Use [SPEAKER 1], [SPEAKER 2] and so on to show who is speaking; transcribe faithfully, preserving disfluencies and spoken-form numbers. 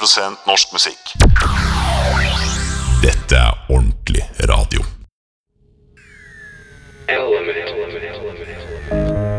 [SPEAKER 1] prosent norsk musikk.
[SPEAKER 2] Dette er ordentlig radio.
[SPEAKER 3] Element.